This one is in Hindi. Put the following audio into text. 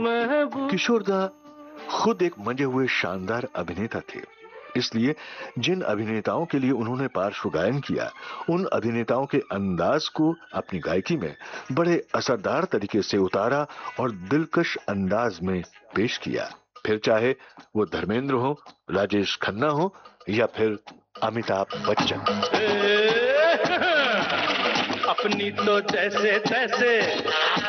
महबूब। किशोरदा खुद एक मंजे हुए शानदार अभिनेता थे, इसलिए जिन अभिनेताओं के लिए उन्होंने पार्श्व गायन किया, उन अभिनेताओं के अंदाज को अपनी गायकी में बड़े असरदार तरीके से उतारा और दिलकश अंदाज में पेश किया। फिर चाहे वो धर्मेंद्र हो, राजेश खन्ना हो या फिर अमिताभ बच्चन। अपनी तो जैसे तैसे